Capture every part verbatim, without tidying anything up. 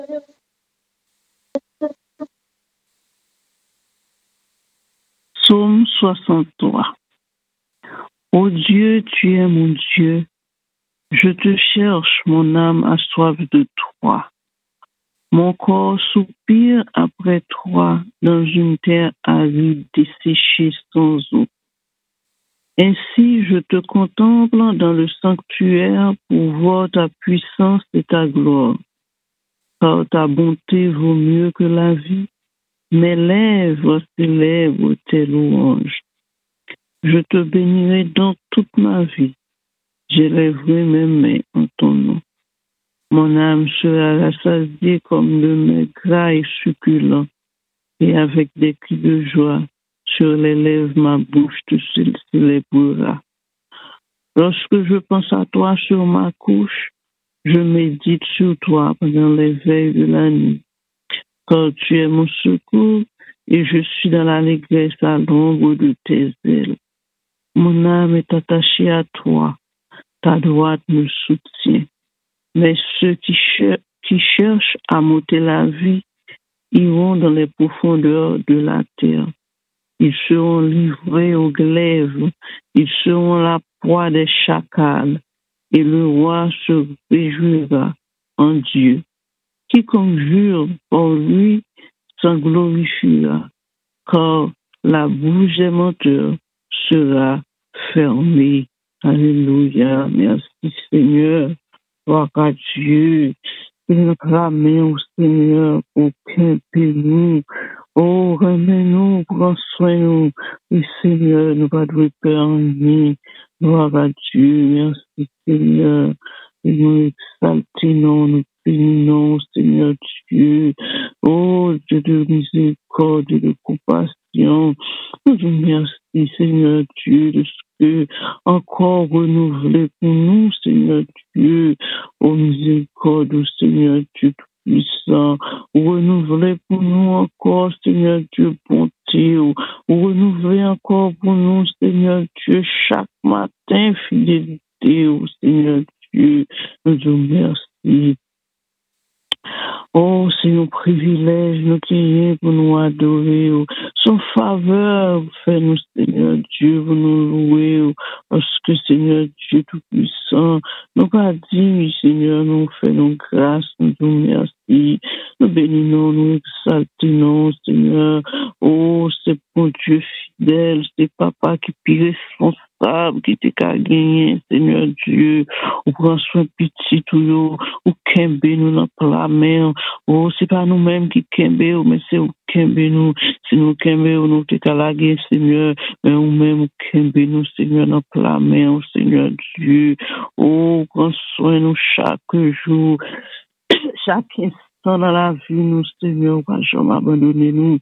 Psaume soixante-trois. Ô Dieu, tu es mon Dieu. Je te cherche, mon âme a soif de toi. Mon corps soupire après toi dans une terre aride desséchée sans eau. Ainsi je te contemple dans le sanctuaire pour voir ta puissance et ta gloire. Car ta bonté vaut mieux que la vie. Mes lèvres célèbrent tes louanges. Je te bénirai dans toute ma vie. J'élèverai mes mains en ton nom. Mon âme sera rassasiée comme de mets gras et succulents, et avec des cris de joie sur les lèvres ma bouche te célébrera. Lorsque je pense à toi sur ma couche, je médite sur toi pendant les veilles de la nuit. Car tu es mon secours et je suis dans l'allégresse à l'ombre de tes ailes. Mon âme est attachée à toi, ta droite me soutient. Mais ceux qui, cher- qui cherchent à m'ôter la vie iront dans les profondeurs de la terre. Ils seront livrés aux glaives, ils seront la proie des chacals, et le roi se réjouira en Dieu. Quiconque jure par lui s'en glorifiera, car la bouche des menteurs sera fermée. Alléluia. Merci Seigneur. Gloire à Dieu. Il clamait au Seigneur pour qu'aimer nous. Oh, remets-nous, prends soin de nous. Et Seigneur, nous pas de peur en nous. Gloire à Dieu. Merci Seigneur. Et nous exaltons, nous bénissons, Seigneur Dieu. Oh, Dieu de miséricorde et de compassion. Nous te remercions, Seigneur Dieu, de ce que encore renouvelé pour nous, Seigneur Dieu. Oh, miséricorde, oh, Seigneur Dieu tout-puissant. Renouvelé pour nous encore, Seigneur Dieu, bonté. Oh, renouvelé encore pour nous, Seigneur Dieu, chaque matin, fidélité, oh, Seigneur Dieu. Nous te remercions. Oh, c'est un privilège, nous qui pour nous adorer. Oh. Son faveur, fais-nous, Seigneur Dieu, vous nous louer. Oh. Parce que, Seigneur Dieu Tout-Puissant, nous pas dit, Seigneur, nous faisons grâce, nous nous merci. Nous bénissons, nous exaltons, Seigneur. Oh, c'est pour Dieu fidèle, c'est Papa qui est responsable, qui t'est qu'à gagner, Seigneur Dieu. Ou prend soin petit tout, ou kembe nous dans la main. Oh, c'est pas nous-mêmes qui kembe, mais c'est ou kembe nous. Si nous kembe, nous t'es qu'à la guerre, Seigneur. Mais ou même ou kembe nous, Seigneur, dans la main, oh Seigneur Dieu. Oh, prends soin nous chaque jour, chaque instant dans la vie, nous, Seigneur, pas jamais abandonner nous.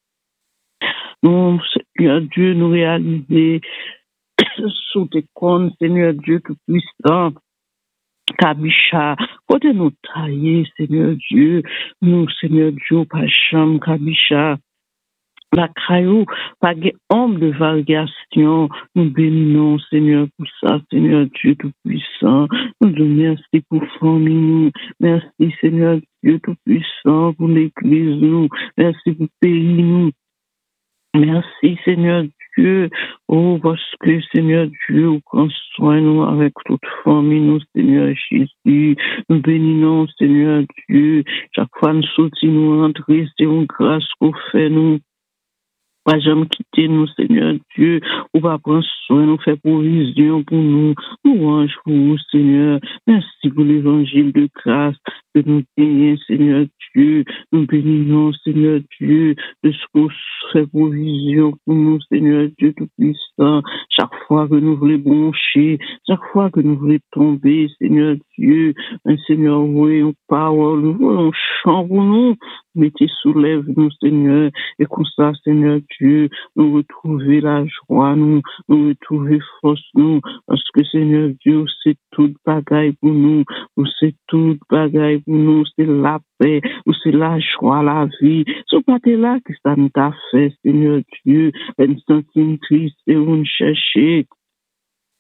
Nous, Seigneur Dieu, nous réaliser sous tes comptes, Seigneur Dieu Tout-Puissant. Kabisha, côté nous tailler, Seigneur Dieu, nous, Seigneur Dieu, pas chambre, Kabisha. La caillou, pas de ombre de variation, nous bénissons, Seigneur, pour ça, Seigneur Dieu Tout-Puissant. Nous te merci pour famille, nous. Merci, Seigneur Dieu Tout-Puissant, pour l'église, nous. Merci pour le pays, nous. Merci, Seigneur Dieu. Oh, parce que, Seigneur Dieu, vous prend soin nous avec toute famille, nous, Seigneur Jésus. Nous bénissons, Seigneur Dieu. Chaque fois nous sortons, nous rentrons, c'est une grâce qu'on fait, nous. Pas jamais quitter nous, Seigneur Dieu. Ou pas prendre soin, nous faire provision pour nous. Nous range pour vous, Seigneur. Merci pour l'évangile de grâce que nous gagnons, Seigneur Dieu. Nous bénissons, Seigneur Dieu, de ce qu'on fait provision pour nous, Seigneur Dieu Tout-Puissant. Chaque fois que nous voulons broncher, chaque fois que nous voulons tomber, Seigneur Dieu, un Seigneur, oui, une parole, nous voulons chant pour nous. Mettez soulève nous, Seigneur, et comme ça, Seigneur Dieu, nous retrouver la joie, nous, nous retrouver force, nous, parce que, Seigneur Dieu, c'est toute bagaille pour nous, c'est toute bagaille pour nous, c'est la paix, c'est la joie, la vie. Ce pas là que ça nous a fait, Seigneur Dieu, une centime triste et on chercher.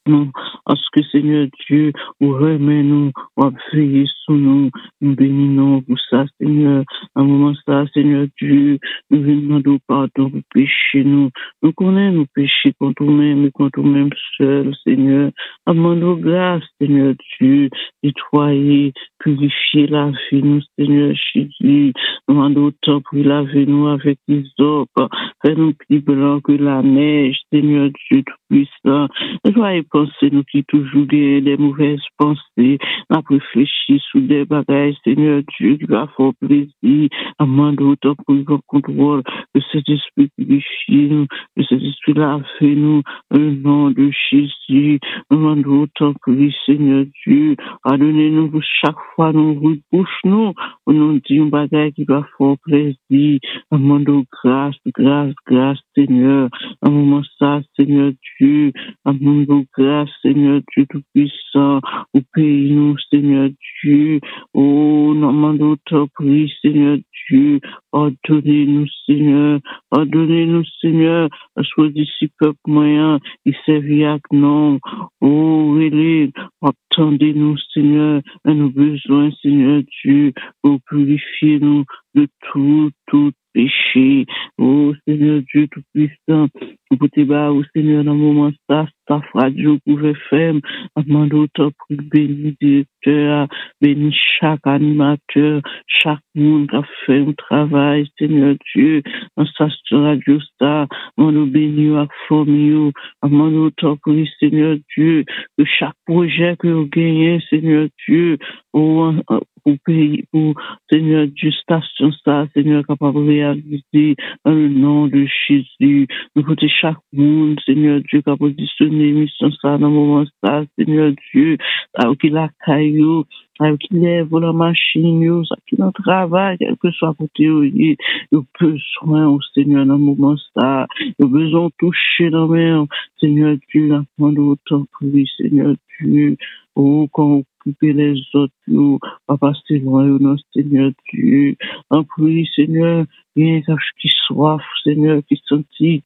nous, parce que Seigneur Dieu, ou remet nous, ou veiller sur nous, nous bénissons pour ça, Seigneur. À un moment ça, Seigneur Dieu, nous venons de pardon pour pécher nous. Nous connaissons nos péchés contre nous-mêmes et contre nous-mêmes seuls, Seigneur. Amène-nous grâce, Seigneur Dieu, nettoyer, purifier la vie, nous, Seigneur Jésus. Nous demandons autant pour laver nous avec les eaux, fais-nous plus blancs que la neige, Seigneur Dieu tout-puissant. Soyez pensées, nous qui toujours des, des mauvaises pensées, n'a réfléchi sur des bagages, Seigneur Dieu, qui va faire plaisir, amende autant pour le contrôle, que cet esprit purifie nous, que cet esprit lave nous, au nom de Jésus, nous demandons autant pour lui, Seigneur Dieu, pardonnez-nous pour chaque fois nous rebouche nous, on nous dit un bagage qui va faire plaisir, amende grâce, grâce, grâce, Seigneur, un moment ça, Seigneur Dieu, amende grâce, Seigneur Dieu tout-puissant, au pays nous, Seigneur Dieu, oh, nous demandons autant pour lui, Seigneur Dieu, ordonnez-nous, Seigneur, ordonnez-nous, Seigneur, parce que d'ici peuple moyen, il servit avec nous, oh, relais, attendez-nous, Seigneur, à nos besoins, Seigneur Dieu, pour purifier nous de tout, tout péché, oh, Seigneur Dieu tout-puissant, pour te battre, oh, Seigneur, dans le moment ça, ça radio pouvait faire, demande autant pour bénir directeur, bénir chaque animateur, chaque monde qui a fait un travail, Seigneur Dieu, dans sa radio ça, demande bénir à famille, demande autant pour le Seigneur Dieu, que chaque projet que vous gagnez, Seigneur Dieu, pour, pour pays, pour Seigneur Dieu, station ça, Seigneur, capable de réaliser dans le nom de Jésus. Nous côté chaque monde, Seigneur Dieu, qui a positionné mission ça dans le moment ça, Seigneur Dieu, alors qu'il a caillou, alors qu'il lève la machine, ça qui dans le travail, quel que soit côté, il a besoin au Seigneur dans le moment ça, il a besoin de toucher dans le main, Seigneur Dieu, la demande autant pour lui, Seigneur Dieu, oh, quand occuper les autres, nous, pas passer loin, non, Seigneur Dieu, en priant, Seigneur, bien qui soif, Seigneur, qui sentit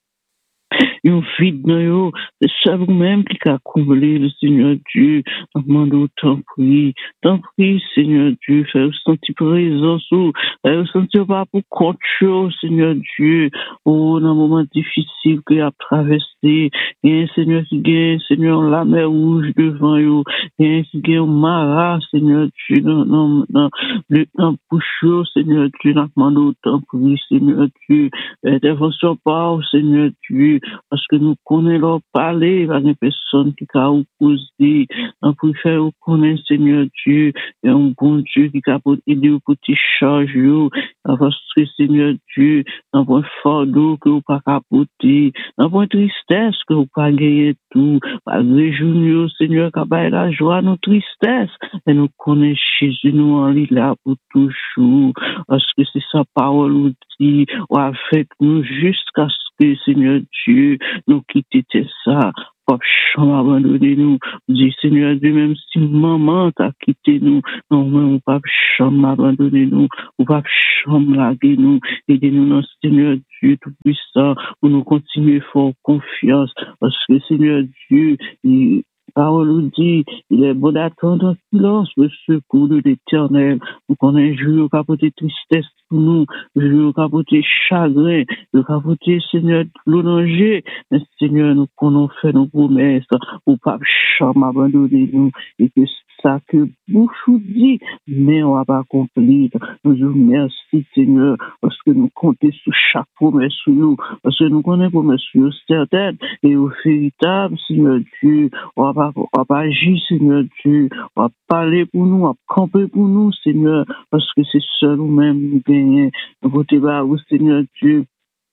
yon vide dans yo, c'est ça vous-même qui a comblé le Seigneur Dieu, en demandant tant prie, tant prie, Seigneur Dieu, faire sentir présence ou, faire sentir pas pour compte, Seigneur Dieu, oh, dans un moment difficile qu'il a traversé, il y a un Seigneur qui gagne, Seigneur, la mer rouge devant yo, il y a un qui gagne Mara, Seigneur Dieu, dans, dans, dans, le, dans bouche, Seigneur Dieu, dans demandant tant prie, Seigneur Dieu, intervention pas, Seigneur Dieu, parce que nous connaissons leur parler, il y a des personnes qui ont opposé, on préfère connaître Seigneur Dieu, et un bon Dieu qui a aider pour te charger, parce que Seigneur Dieu, dans un fardeau que vous pas capoter, dans une tristesse que vous pas gagner tout, pas réjouir Seigneur, qui a la joie, nos tristesse, et nous connaissons Jésus, nous en lit là pour toujours, parce que c'est sa parole ou dit, ou avec nous jusqu'à ce que Seigneur Dieu, nous quitter ça, pas chambre abandonner nous, dit Seigneur Dieu, même si maman t'a quitté nous, non, mais on pas chambre abandonner nous, ou pas chambre laguer nous, aidez-nous dans Seigneur Dieu tout-puissant, pour nous continuer fort confiance, parce que Seigneur Dieu, il parole nous dit, il est bon d'attendre en silence le secours de l'Éternel. Nous connaissons jour capoter tristesse pour nous, jour capoter chagrin, le capoter Seigneur l'onanger. Mais Seigneur, nous connaissons fait nos promesses pour pas jamais abandonner nous et que ça que bouche nous dit, mais on va pas accomplir. Nous vous remercions Seigneur parce que nous comptons sur chaque promesse sur nous, parce que nous connaissons promesse sur certaines et au véritable Seigneur Dieu, on va pas, on va pas agir Seigneur Dieu, on va parler pour nous, on va camper pour nous Seigneur, parce que c'est seul nous-mêmes nous gagnons. Nous côté bas au Seigneur Dieu.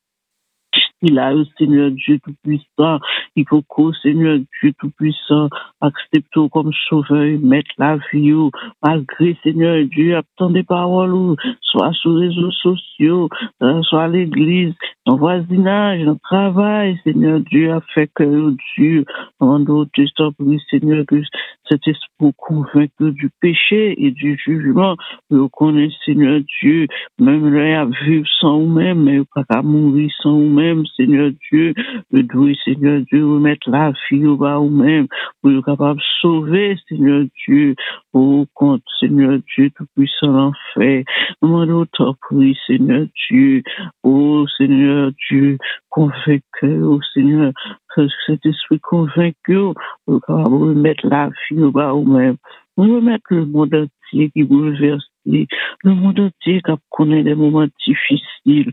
Il a le Seigneur Dieu Tout-Puissant. Il faut qu'au Seigneur Dieu Tout-Puissant accepte comme sauveur, mettre la vie, malgré Seigneur Dieu, attendez paroles, soit sur les réseaux sociaux, soit à l'église, dans le voisinage, dans le travail, Seigneur Dieu a fait que Dieu, en d'autres, Seigneur, que cet esprit convaincu du péché et du jugement, que connaît Seigneur Dieu, même là, à vivre sans vous-même, mais pas qu'à mourir sans vous-même, Seigneur Dieu, le doué, Seigneur Dieu, remettre la vie au bas ou même, pour être capable de sauver, Seigneur Dieu, au compte, Seigneur Dieu, tout-puissant l'enfer. Nous demandons autant prier, Seigneur Dieu, oh Seigneur Dieu, convaincu, oh Seigneur, que cet esprit convaincu, pour être capable de remettre la vie au bas ou même. Nous remettre le monde entier qui bouleverse, le monde entier qui connaît des moments difficiles.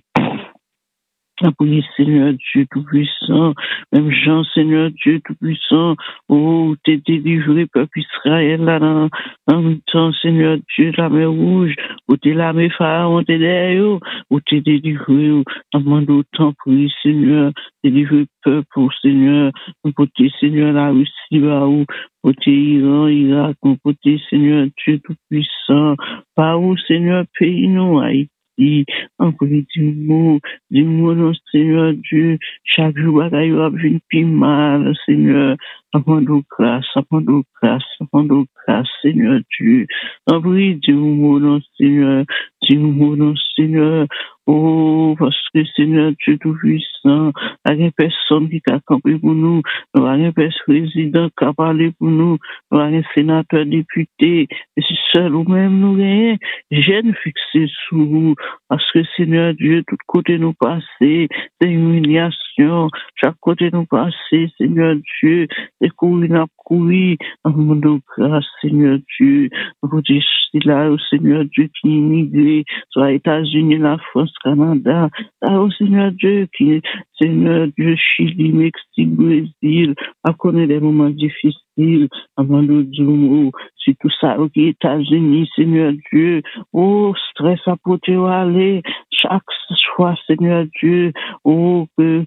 Oui, Seigneur Dieu Tout-Puissant, même Jean, Seigneur Dieu Tout-Puissant, oh, t'es délivré, peuple Israël, là, dans, en même temps, Seigneur Dieu, la mer rouge, où t'es la mer pharaon, t'es derrière, où t'es délivré, où on demande autant pour lui, Seigneur, délivrer le peuple, oh, Seigneur, pour t'es, Seigneur, la Russie, là, où, pour t'es Iran, Irak, pour t'es, Seigneur Dieu Tout-Puissant, par où, Seigneur, pays nous, Haïti. Encore du mot, du mot, non, Seigneur Dieu, chaque jour, bagaille, va venir plus mal, Seigneur, avant de grâce, avant de grâce, avant de grâce, Seigneur Dieu, encore du mot, non, Seigneur, du mot, non, Seigneur, oh, parce que Seigneur Dieu Tout-Puissant, il n'y a personne qui a campé pour nous, il n'y a personne président qui a parlé pour nous, il n'y a sénateur, député, et c'est seul ou même nous gagnons, j'aime fixer sur vous, parce que Seigneur Dieu, tout côté nous passer, c'est humiliation, chaque côté nous passer, Seigneur Dieu, c'est courir, n'a courir, en monde de grâce, Seigneur Dieu, vous dites, c'est là, au Seigneur Dieu qui immigre, soit États-Unis, la France, Canada, là, au Seigneur Dieu qui, Seigneur Dieu, Chili, Mexique, Brésil, à connaître des moments difficiles, avant de dire, c'est tout ça, aux États-Unis, Seigneur Dieu, oh, stress à porter aller, chaque fois, Seigneur Dieu, oh, que,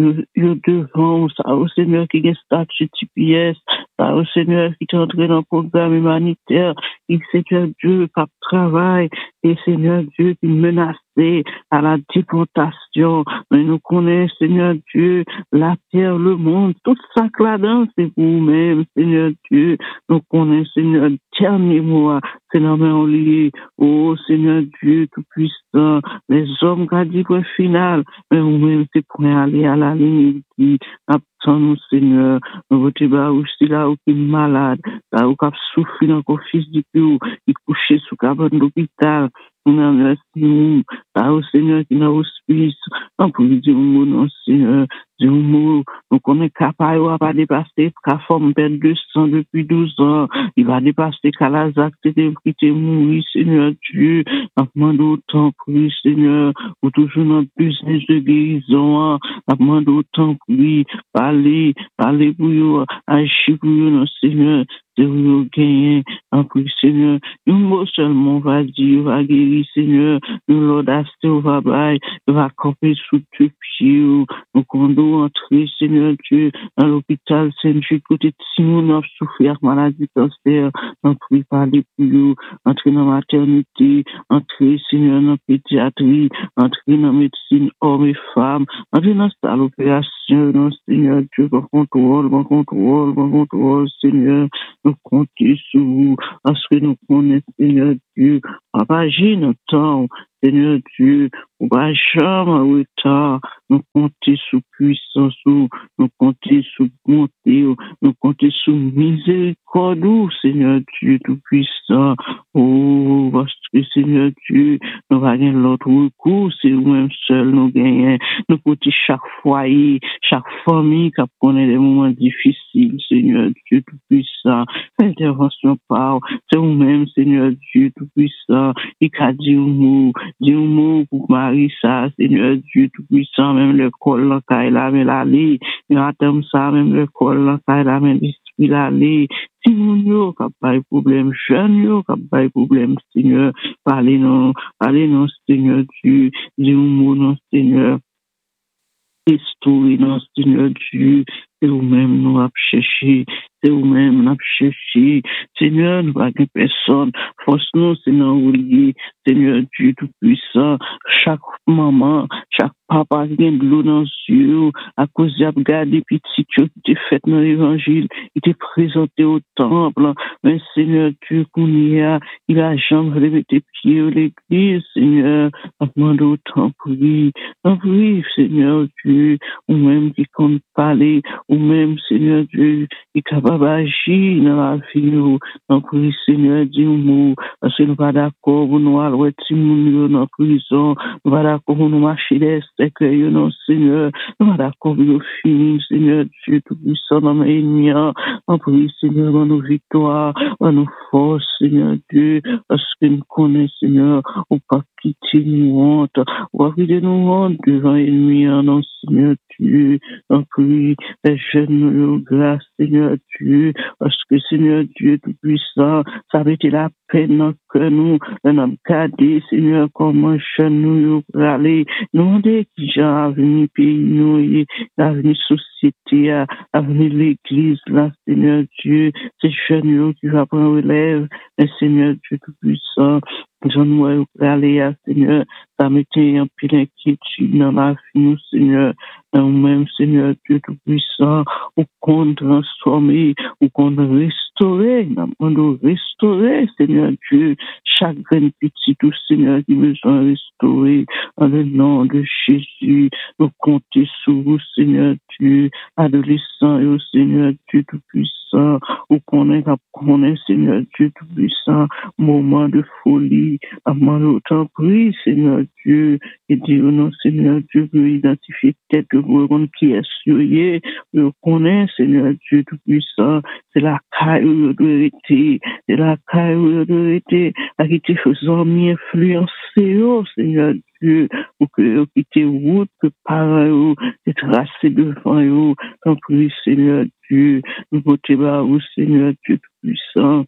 le devant, ça, au Seigneur qui est statut T P S, ça, au Seigneur qui est entré dans le programme humanitaire, et Seigneur Dieu, qui travaille, et Seigneur Dieu qui menace à la déportation, mais nous connaissons, Seigneur Dieu, la terre, le monde, tout ça que là-dedans, c'est vous-même, Seigneur Dieu, nous connaissons, Seigneur, dernier mois, c'est la main liée, oh, Seigneur Dieu, tout-puissant, les hommes qui ont dit point final, mais vous-même, c'est pour aller à la ligne, qui attend, Seigneur, nous votez bas aussi là où qui est malade, là où qui a souffert dans le fils du Dieu, qui est couché sous cabane d'hôpital, nous remercions, là au Seigneur qui n'a hospice, on peut dire mon nom, Seigneur, dire mon donc on est capable, il va dépasser, qu'à forme perdre deux cents depuis douze ans, il va dépasser qu'à la acte de quitter mourir, Seigneur Dieu, on demande autant pour lui, Seigneur, ou toujours notre business de guérison, on demande autant pour lui, parler, parler pour lui, agir pour lui, Seigneur, de vous gagner, en plus, Seigneur, nous mot seulement va dire, va guérir, Seigneur, nous l'audace, on va bailler, on va camper sous deux pieds, nous condons entrer, Seigneur Dieu, dans l'hôpital Saint-Jude, côté de Simon, a souffert maladie cancer, entrer parler pour nous, entrer dans la maternité, entrer, Seigneur, dans la pédiatrie, entrer dans la médecine, hommes et femmes, entrer dans cette opération, non, Seigneur Dieu, bon contrôle, bon contrôle, bon contrôle, Seigneur, nous comptons sur vous, parce que nous connaissons, Seigneur Dieu, Papa, agir notre temps, Seigneur Dieu, on va jamais en retard, nous comptons sur puissance, nous comptons sur bonté, nous comptons sur miséricorde, Seigneur Dieu Tout-Puissant, oh, parce que Seigneur Dieu, nous va gagner l'autre recours, c'est nous-mêmes seuls, nous gagnons, nous comptons chaque foyer, chaque famille qui connaît des moments difficiles, Seigneur Dieu Tout-Puissant, intervention par, c'est nous-mêmes, Seigneur Dieu Tout-Puissant, il a dit un mot, dit un mot pour Marie, ça, Seigneur Dieu Tout-Puissant, même le col, là, quand il a mis la lit, il attend ça, même le col, là, quand il a mis l'esprit la lit, si mon yo, qui a pas de problème, jeune yo, qui a pas de problème, Seigneur, parlez non, parlez non, Seigneur Dieu, dit un mot, non, Seigneur, histoire, non, Seigneur Dieu, c'est vous-même nous avons cherché, c'est vous-même nous avons cherché, Seigneur, nous n'avons pas personne, force-nous, Seigneur, oublier, Seigneur Dieu Tout-Puissant, chaque maman, chaque papa qui a de l'eau dans les yeux, à cause de regarder petit Dieu qui était fait dans l'évangile, il était présenté au temple, mais Seigneur Dieu, qu'on y a, il a jamais levé tes pieds à l'église, Seigneur, à demander autant pour lui, en prie, Seigneur Dieu, ou même qui compte parler, ou même, Seigneur Dieu, qui est capable d'agir dans la vie, en prie, Seigneur, dis-nous, parce que nous pas d'accord, pour nous aller, nous dans la prison, nous pas d'accord pour nous marcher des secrets, non, Seigneur, nous pas d'accord pour nous finir, Seigneur Dieu, tout puissant dans mes ennemis, en prie, Seigneur, dans nos victoires, dans nos forces, Seigneur Dieu, parce que nous connaissons, Seigneur, ou pas quitter nous honte, ou pas quitter nous honte devant l'ennemi, non, Seigneur Dieu, en prie, les jeunes nous grâce, Seigneur Dieu, parce que, Seigneur Dieu, tout puissant, ça avait été la peine que nous, nous avons gardé, Seigneur, comment jeunes nous aller, nous demander qui j'ai avenir pays, nous, l'avenir société, l'avenir l'église, là, Seigneur Dieu, c'est jeunes qui va prendre relève, mais Seigneur Dieu tout puissant, j'en nous aller, Seigneur, ça m'était un pile inquiétude dans la vie, nous, Seigneur, nous-mêmes, Seigneur Dieu tout puissant, ou qu'on transformer, ou qu'on restaurer, nous restaurer, Seigneur Dieu, chaque grain petit, tout Seigneur qui besoin de restaurer, dans le nom de Jésus, nous compter sur vous, Seigneur Dieu, adolescents et au Seigneur Dieu tout puissant, ou qu'on est, qu'on est, Seigneur Dieu tout puissant, moment de folie, avant l'autant pris, Seigneur Dieu, et dire non, Seigneur Dieu, pour identifier tête que vous qui est souillé, vous connaissez, Seigneur Dieu tout puissant, c'est la caille où vous devez être, c'est la caille où vous devez être, à qui te faisons mieux influencer, oh, Seigneur Dieu, pour que vous quittez route, que par vous, te tracer devant vous, en prie, Seigneur Dieu, nous votez bas vous, Seigneur Dieu tout puissant.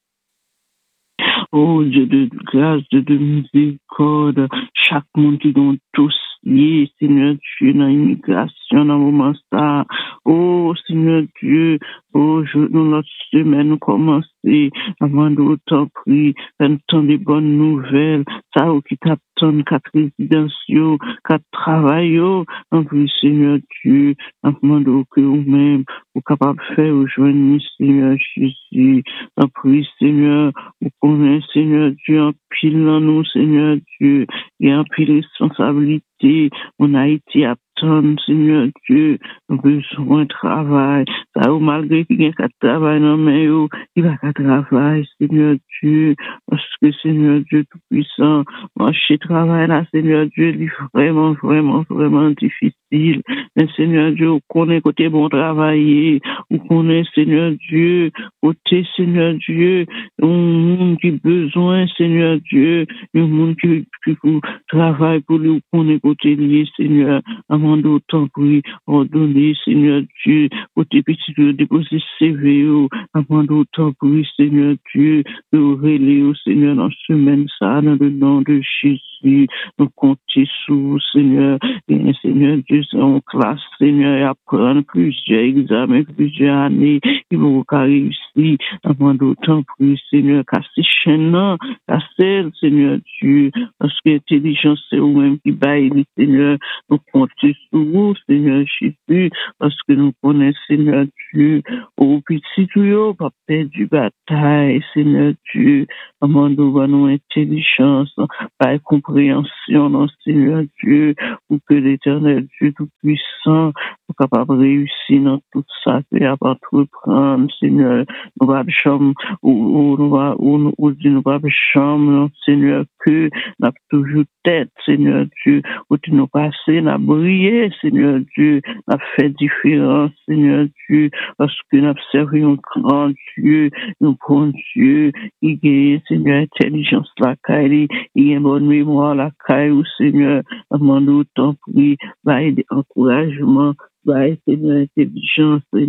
Oh Dieu de grâce, Dieu de miséricorde, chaque monde qui donne tous lié, Seigneur Dieu, dans l'immigration, dans le moment ça. Oh Seigneur Dieu, oh, je, nous, notre semaine, nous commencer, avant d'autant prix, un temps de bonnes nouvelles, ça, ou qui t'attend, quatre résidences, quatre travail, en plus, Seigneur Dieu, en demandant que vous-même, vous capable de faire aujourd'hui, Seigneur Jésus, en plus, Seigneur, vous connaissez, Seigneur Dieu, en pile dans nous, Seigneur Dieu, et en pile responsabilité, on a été attendre, Seigneur Dieu, nous besoin de travail, ça ou malgré qu'il y a qu'à travail, non, mais il va qu'à travail, Seigneur Dieu, parce que Seigneur Dieu tout-puissant, marcher travail là, Seigneur Dieu, est vraiment, vraiment, vraiment difficile, mais Seigneur Dieu, on connaît côté bon travailler, on connaît, Seigneur Dieu, côté, Seigneur Dieu, un monde qui besoin, Seigneur Dieu, un monde qui, qui, qui travaille pour lui, on connaît côté lié, Seigneur, avant d'autant pour lui ordonner, Seigneur Dieu, côté petit de déposer C V O, avant d'autant pour lui, Seigneur Dieu, de relayer au Seigneur dans ce semaine ça, dans le nom de Jésus, nous comptons sur Seigneur, et Seigneur Dieu, c'est en classe, Seigneur, et apprendre plusieurs examens, plusieurs années, ils vont réussir, avant d'autant pour lui, Seigneur, casser chaîne, casser, Seigneur Dieu, parce que l'intelligence, c'est vous-même qui baille, Seigneur, nous comptons sur vous, Seigneur Jésus, parce que nous connaissons, Seigneur Dieu, au petit tuyau, pas perdu bataille, Seigneur Dieu, amène-nous nos intelligence, par compréhension, non, Seigneur Dieu, pour que l'Éternel Dieu tout-puissant soit capable de réussir dans tout ça, et à part reprendre, Seigneur, nous va de chambre, ou nous va, ou nous va de chambre, Seigneur, que n'a toujours tête, Seigneur Dieu, où tu nous passes, n'a brillé, Seigneur Dieu, n'a fait différence, Seigneur Dieu, parce que n'a servi un grand Dieu, un bon Dieu, il gagne, Seigneur, intelligence la caille, il y a une bonne mémoire la caille, Seigneur, demande autant pour lui, va aider encouragement, va Seigneur, intelligence, Seigneur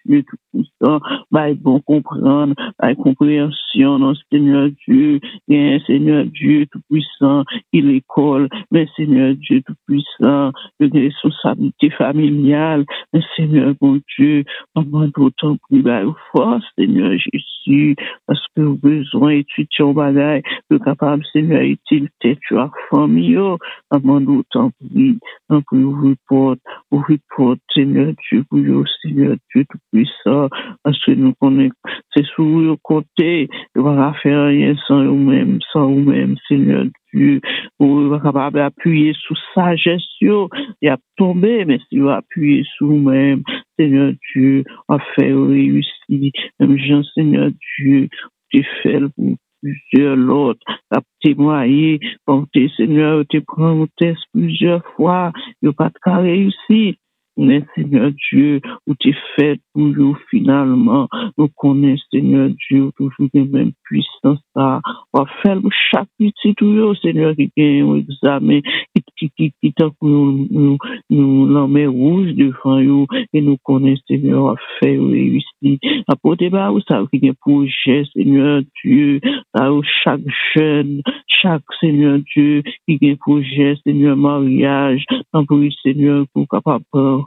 Dieu Tout-Puissant, bah, bon comprendre, bah, compréhension, non, Seigneur Dieu, bien, Seigneur Dieu Tout-Puissant, il école, mais Seigneur Dieu Tout-Puissant, de responsabilité familiale, mais Seigneur bon Dieu, maman d'autant plus bas force, Seigneur Jésus, parce que vous besoin d'étudier au bagage, le capable, Seigneur, utile, tête, tu as famille, maman d'autant plus, un peu vous porte, vous porte, Seigneur Dieu, pour vous, Seigneur Dieu Tout-Puissant, parce que nous connaissons, c'est sur vous côté, vous ne va faire rien sans vous-même, sans vous-même, Seigneur Dieu, vous êtes capable d'appuyer sur sagesse, il a tombé, mais si vous appuyez sur vous-même, Seigneur Dieu, à faire réussir, même Jean, Seigneur Dieu, tu fais pour plusieurs l'autre, à témoigner, quand tes Seigneur, tu prends un test plusieurs fois, il n'y a pas de cas réussi. Mais Seigneur Dieu, où tu fais toujours finalement, nous connaissons Seigneur Dieu, toujours les mêmes puissances, ça, on va faire chaque petit toujours, Seigneur, qui gagne un examen, qui, qui, qui, qui, t'a nous, nous, nous, l'emmène rouge devant nous, et nous connaissons Seigneur, à faire réussir. Apportez bah, vous savez qu'il y a un projet, Seigneur Dieu, là où chaque jeune, chaque Seigneur Dieu, qui a un projet, Seigneur, mariage, en plus, Seigneur, pour capable,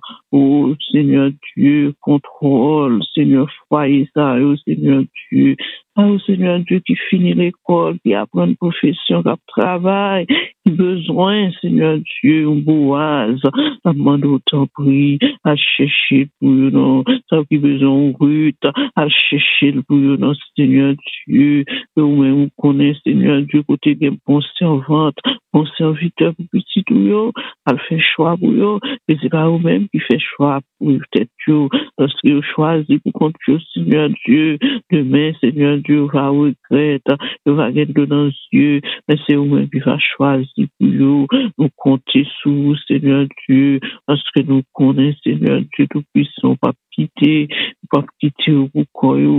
oh Seigneur Dieu, contrôle, Seigneur, foyer ça, oh Seigneur Dieu, oh Seigneur Dieu qui finit l'école, qui apprend une profession, qui travaille, qui besoin, Seigneur Dieu, un boise, à demander autant prix, à chercher pour eux, non, ça qui besoin de rute, à chercher pour eux, non, Seigneur Dieu, que vous-même vous connaissez, Seigneur Dieu, côté des bons servantes, bons serviteurs pour petit tout, à le faire choix pour eux, et c'est pas vous-même qui fait choix pour peut-être Dieu, parce que vous choisissez pour compte Dieu, Seigneur Dieu, demain, Seigneur Dieu, va regretter, il va gagner dans les yeux, mais c'est vous-même qui va choisir pour vous, nous compter sur vous, Seigneur Dieu, parce que nous connaissons, Seigneur Dieu, tout-puissant, pas quitter, pas quitter au corps,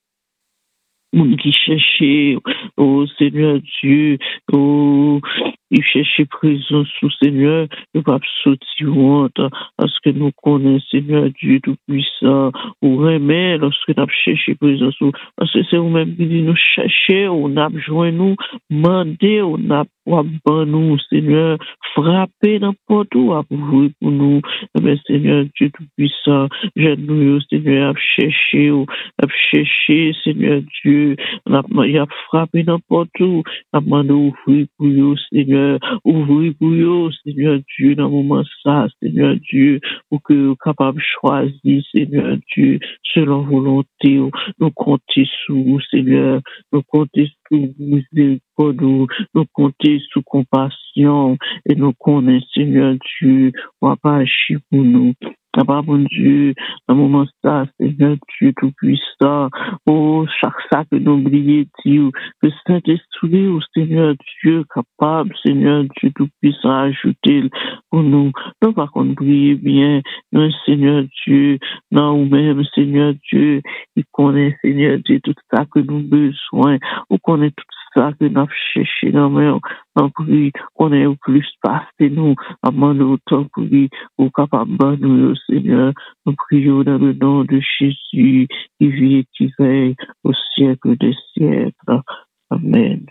moun qui cherchait, oh Seigneur Dieu, oh, il cherchait présence sous Seigneur, il va sortir honte, parce que nous connaissons Seigneur Dieu Tout-Puissant, ou remet lorsque nous cherchons présence sous, parce que c'est vous-même qui dit nous chercher, on a besoin nous, demander, on a pas nous, Seigneur, frapper n'importe où, à pour nous, mais Seigneur Dieu Tout-Puissant, j'aide-nous, Seigneur, à chercher, à chercher, Seigneur Dieu, il a frappé n'importe où, à demandé ouvrir pour vous, Seigneur, ouvrir pour vous, Seigneur Dieu, dans le moment ça, Seigneur Dieu, pour que vous capable de choisir, Seigneur Dieu, selon volonté, nous comptons sur vous, Seigneur, nous comptons sur miséricorde, nous comptons sur compassion, et nous connaissons, Seigneur Dieu, on va pas agir pour nous. Papa, bon Dieu, dans le moment ça, Seigneur Dieu Tout-Puissant, oh, chaque sac que nous oublions, Dieu, que Saint-Esprit, oh, Seigneur Dieu, capable, Seigneur Dieu Tout-Puissant, ajouter pour nous. Non, par contre, priez bien, non, Seigneur Dieu, non, ou même, Seigneur Dieu, il connaît, Seigneur Dieu, tout ça que nous besoin, ou connaît tout ça que nous avons cherché, non, mais on prie, qu'on ait plus passé, nous, à demander autant pour lui, pour capable de nous, Seigneur, nous prions dans le nom de Jésus, qui vit et qui veille au siècle des siècles. Amen.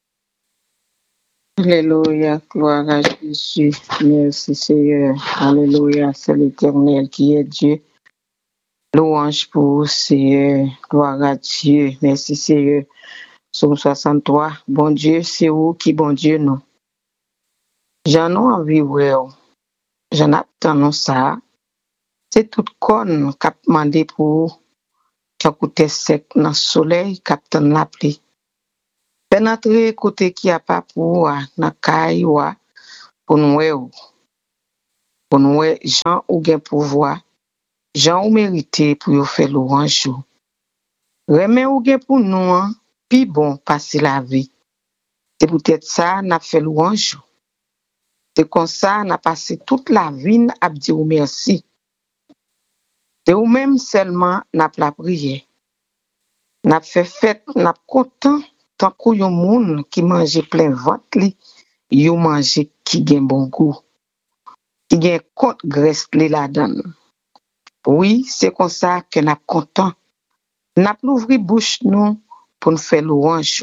Alléluia, gloire à Jésus. Merci Seigneur. Alléluia, c'est l'Éternel qui est Dieu. Louange pour vous, Seigneur. Gloire à Dieu. Merci Seigneur. Psaume soixante-trois. Bon Dieu, c'est vous qui bon Dieu, non. J'en ai envie, ouais. J'en attends ça. C'est tout con qui a demandé pour qui a coûté sec dans le soleil, qui a la pluie. Pénétrer côté qui a pas pour na caille pour nous pour nous gens ou gain pouvoir gens ou mérité pour faire louange remet ou gain pour nous puis bon passer la vie c'est peut-être ça n'a fait louange c'est comme ça n'a passé toute la vie à dire merci c'est ou même seulement n'a la prière n'a fait fête n'a content tant que yon moun qui mange plein ventre li yon mange qui gen bon goût qui gen compte graisse li la donne Oui, c'est comme ça que nous sommes contents. Nous avons ouvert bouche nous pour nous faire louange.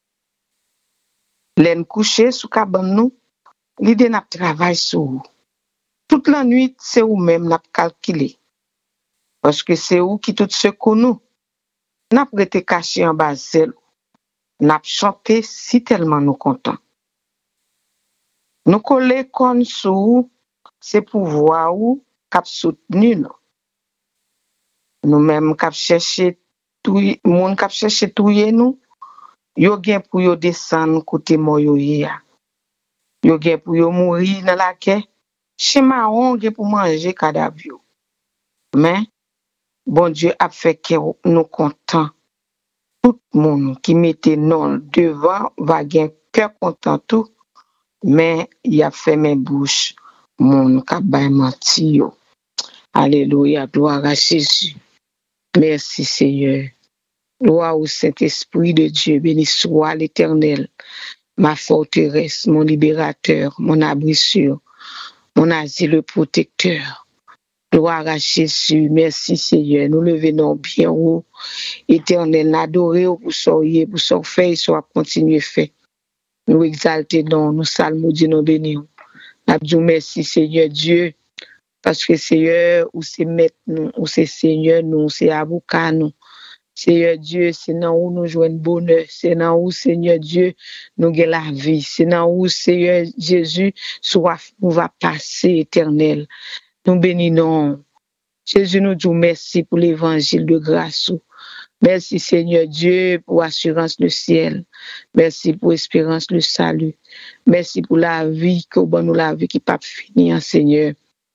L'en coucher sous cabane nous, l'idée n'a travail sur vous. Toute la nuit, c'est vous même n'a calculé. Parce que c'est vous qui tout secoue nous. N'a pas été caché en bas zèle. N'a chanté si tellement nous contents. Nous coller comme sous c'est pour voir où cap soutenu nous. Nous même cap chercher tout monde cap chercher touyer nous. Yo gen pour yo descendre côté moyo ya. Yo gen pour yo mourir dans la guerre. Chema on gen pour manger cadavre. Mais bon Dieu a fait que nous contents. Tout le monde qui mettait non devant va gen cœur content tout. Mais il a fait mes bouches mon ka bay menti yo. Alléluia, gloire à Jésus. Merci Seigneur. Gloire au Saint-Esprit de Dieu, béni soit l'Éternel, ma forteresse, mon libérateur, mon abri sûr, mon asile protecteur. Gloire à Jésus, merci Seigneur. Nous le venons bien haut, Éternel, adorer pour soyez, pour son fait, soit continuer fait. Nous exalter non, nous salmodier, nous bénir. Nous merci Seigneur Dieu, parce que Seigneur, ou c'est maître nous, ou c'est Seigneur nous, c'est avocat nous. Seigneur Dieu, c'est dans où nous jouons bonheur, c'est dans où Seigneur Dieu nous gagne la vie, c'est dans où Seigneur Jésus soit nous va passer éternel. Nous bénissons. Jésus nous dit merci pour l'évangile de grâce. Merci Seigneur Dieu pour assurance le ciel. Merci pour espérance le salut. Merci pour la vie que nous la vie qui pas finir Seigneur.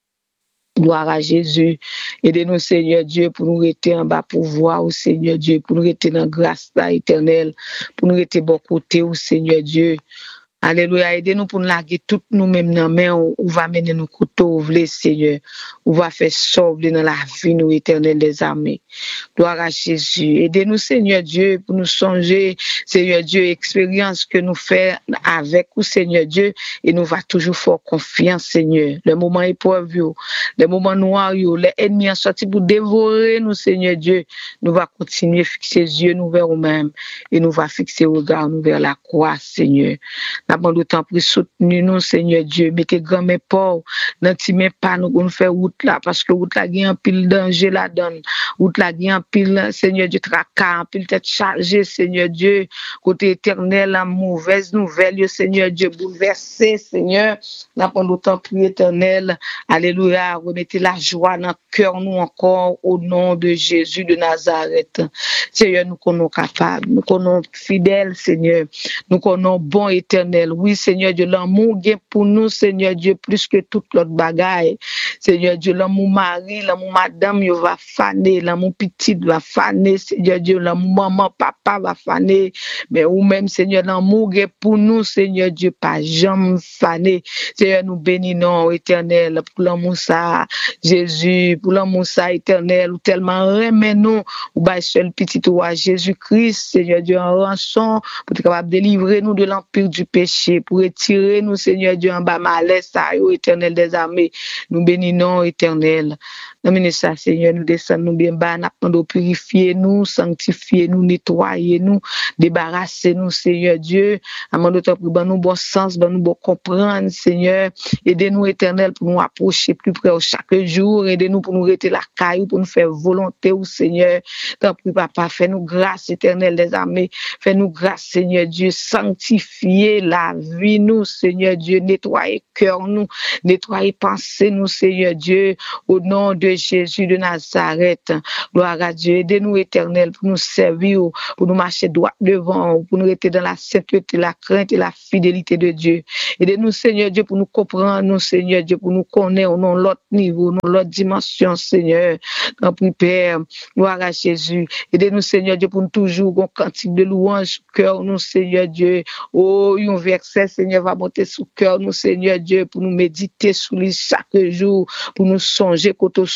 Gloire à Jésus. Aidez-nous, Seigneur Dieu, pour nous rester en bas pour voir, au Seigneur Dieu, pour nous rester dans la grâce là, éternelle, pour nous rester bon côté, au Seigneur Dieu. Alléluia. Aidez-nous pour nous larguer toutes nous-mêmes dans la main, où va mener nos couteaux, ouvrir, Seigneur, où va faire sauver dans la vie, nous, éternel des armées. Gloire à Jésus. Aidez-nous, Seigneur Dieu, pour nous songer, Seigneur Dieu, expérience que nous faisons avec vous, Seigneur Dieu, et nous va toujours faire confiance, Seigneur. Le moment épreuve, le moment noir, les ennemis sont sortis pour dévorer nous, Seigneur Dieu. Nous va continuer à fixer les yeux nous vers nous-mêmes, et nous va fixer le regard nous vers la croix, Seigneur. N'a pas d'autant plus soutenu nous, Seigneur Dieu. Mettez grand mes pauvres, n'intimez pas nous pour faire route là, parce que route là, il y a un pile danger là donne. Route là, il y a un pile, Seigneur Dieu, tracas, un pile tête chargée, Seigneur Dieu. Côté éternel, la mauvaise nouvelle, Seigneur Dieu, bouleversé, Seigneur. N'a pas d'autant plus éternel. Alléluia. Remettez la joie dans le cœur, nous encore, au nom de Jésus de Nazareth. Seigneur, nous connaissons capables, nous connaissons fidèles, Seigneur. Nous connaissons bon éternel. Oui, Seigneur Dieu, l'amour est pour nous, Seigneur Dieu, plus que toute l'autre bagaille. Seigneur Dieu, l'amour mari, l'amour madame, il va faner, l'amour petite va faner, Seigneur Dieu, l'amour maman, papa va faner. Mais ou même, Seigneur, l'amour est pour nous, Seigneur Dieu, pas jamais faner. Seigneur, nous bénissons, éternel, pour l'amour ça, Jésus, pour l'amour ça, éternel, ou tellement remet nous, ou bah, seul petit roi Jésus-Christ, Seigneur Dieu, en rançon, pour être capable de délivrer nous de l'empire du péché, pour retirer nous, Seigneur Dieu, en bas malaise, éternel des armées. Nous bénissons, éternel. Nous ça, Seigneur, nous descendons nous bien bas, nous purifier nous, sanctifier nous, nettoyer nous, débarrasser nous, Seigneur Dieu. Amant de toi, pour nous bon sens, nous bon comprendre, Seigneur. Aidez-nous, éternel, pour nous approcher plus près chaque jour. Aidez-nous pour nous rester la caille, pour nous faire volonté, au Seigneur. Tant pis, papa, fais-nous grâce, éternel des armées. Fais-nous grâce, Seigneur Dieu, sanctifier la vie, nous, Seigneur Dieu, nettoyer cœur, nous, nettoyer pensée, nous, Seigneur Dieu, au nom de Jésus de Nazareth. Gloire à Dieu. Aidez-nous, éternel, pour nous servir, pour nous marcher droit devant, pour nous rester dans la sainteté, la crainte et la fidélité de Dieu. Aidez-nous, Seigneur Dieu, pour nous comprendre, nous, Seigneur Dieu, pour nous connaître, dans l'autre niveau, dans l'autre dimension, Seigneur. Dans le Père, gloire à Jésus. Aidez-nous, Seigneur Dieu, pour nous toujours, un cantique de louange, cœur, nous, Seigneur Dieu. Oh, un verset, Seigneur, va monter sous cœur, nous, Seigneur Dieu, pour nous méditer sous lui chaque jour, pour nous songer, quand on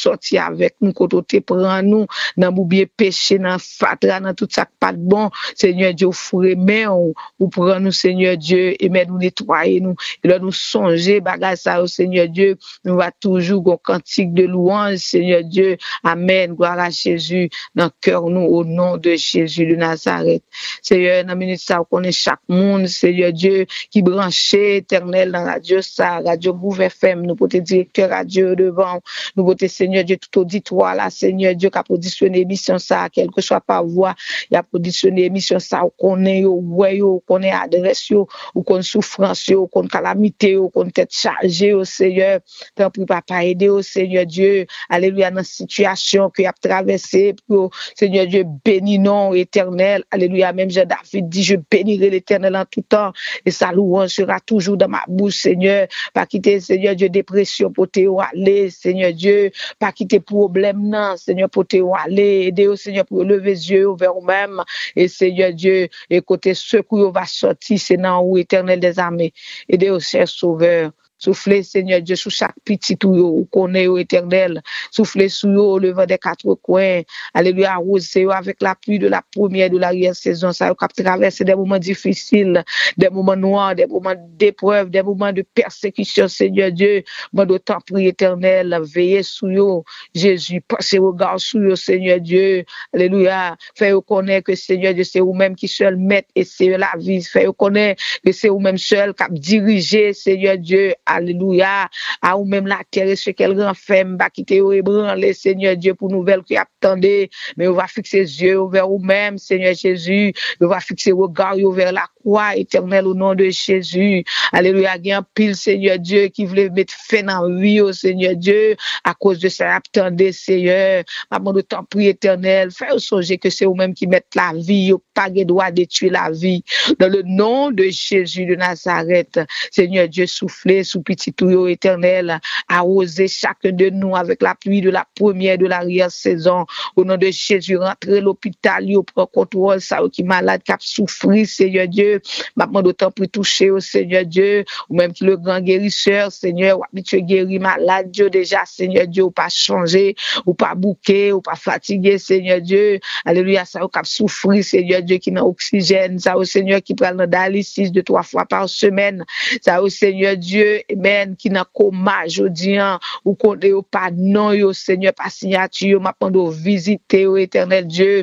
sorti avec nous, quand tu prends nous, dans boubier péché, dans fatra, dans tout ça pas de bon, Seigneur Dieu, frère, mais ou, ou prends nous, Seigneur Dieu, et mais nous nettoyer nous, et là nous songer, bagage ça, Seigneur Dieu, nous va toujours un cantique de louange, Seigneur Dieu, amen, gloire à Jésus, dans le cœur nous, au nom de Jésus de Nazareth. Seigneur, dans la minute ça, on connaît chaque monde, Seigneur Dieu, qui branché éternel dans radio ça, radio Move F M, nous pouvons directeur radio devant, nous pouvons Seigneur Dieu, tout auditoire là, Seigneur Dieu, qui a positionné émission ça, quelle que soit par voix, il a positionné émission ça, on connaît, ouais, on connaît adresse, on connaît souffrance, on connaît calamité, on connaît tête chargée, au Seigneur, tant pis papa, aider au Seigneur Dieu, alléluia, dans la situation qu'il a traversée, pour Seigneur Dieu, bénis non éternel, alléluia, même Jean David dit, je bénirai l'éternel en tout temps, et sa louange sera toujours dans ma bouche, Seigneur, pas quitter, Seigneur Dieu, dépression pour te aller, Seigneur Dieu, pas quitter problème, non, Seigneur, pour te aller, aider au Seigneur pour lever les yeux vers vous-même, et Seigneur Dieu, et côté secours va sortir, c'est dans où éternel des armées, aider au cher sauveur. Soufflez, Seigneur Dieu, sur chaque petit tuyau, ou connaît au éternel. Soufflez sur eux, le vent des quatre coins. Alléluia, arrosez avec la pluie de la première et de l'arrière saison. Ça a traversé des moments difficiles, des moments noirs, des moments d'épreuve, des moments de persécution, Seigneur Dieu. Moi, d'autant prie éternel, veillez sur eux. Jésus, passez au regard sur eux, Seigneur Dieu. Alléluia. Faites connaître que Seigneur Dieu, c'est vous-même qui seul maître et c'est la vie. Faites connaître que c'est vous-même seul qui a dirigé, Seigneur Dieu. Alléluia, à ou même la terre et ce qu'elle renferme, va quitter ou ébranler, Seigneur Dieu, pour nouvelles qui attendez, mais on va fixer les yeux vers vous-même, Seigneur Jésus, on va fixer le regard vers la croix éternelle au nom de Jésus. Alléluia, il y a un pile, Seigneur Dieu, qui voulait mettre fin dans la vie, au Seigneur Dieu, à cause de ça, attendez, Seigneur, maman de temps prie éternel, fais songer que c'est vous-même qui mettez la vie, au pas de droit de tuer la vie, dans le nom de Jésus de Nazareth, Seigneur Dieu, soufflez sous petit tuyau éternel, arroser chacun de nous avec la pluie de la première de l'arrière saison. Au nom de Jésus, rentrez l'hôpital, au prend contrôle, ça qui malade, qui a souffert, Seigneur Dieu. Maintenant, d'autant plus touché au Seigneur Dieu, ou même qui le grand guérisseur, Seigneur, ou habitué guérir malade, Dieu déjà, Seigneur Dieu, ou pas changer, ou pas bouquer, ou pas fatigué, Seigneur Dieu. Alléluia, ça qui a souffert, Seigneur Dieu, qui n'a oxygène, ça au Seigneur qui prend le dialysis de trois fois par semaine, ça au Seigneur Dieu, amen, qui n'a coma aujourd'hui, ou qu'on ne pas non, yo Seigneur, pas signature, m'a pendant visiter au éternel Dieu.